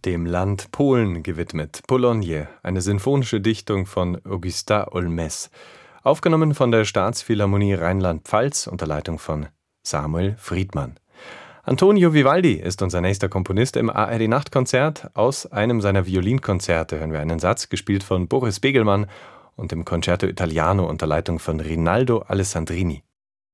dem Land Polen gewidmet. Polonie, eine sinfonische Dichtung von Augustin Olmès. Aufgenommen von der Staatsphilharmonie Rheinland-Pfalz unter Leitung von Samuel Friedmann. Antonio Vivaldi ist unser nächster Komponist im ARD-Nachtkonzert. Aus einem seiner Violinkonzerte hören wir einen Satz, gespielt von Boris Begelmann und im Concerto Italiano unter Leitung von Rinaldo Alessandrini.